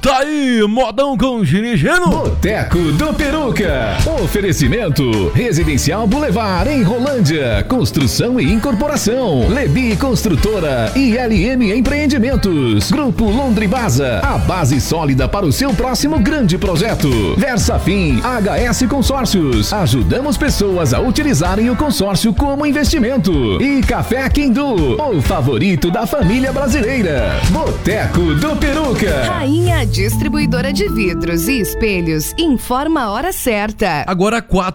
Tá aí, modão com ginigeno. Boteco do Peruca. Oferecimento Residencial Boulevard em Rolândia. Construção e incorporação. Lebi Construtora e LM Empreendimentos. Grupo Londribasa. A base sólida para o seu próximo grande projeto. Versafim HS Consórcios. Ajudamos pessoas a utilizarem o consórcio como investimento. E Café Quindu, o favorito da família brasileira. Boteco do Peruca. Rainha Distribuidora de Vidros e Espelhos informa a hora certa. Agora 4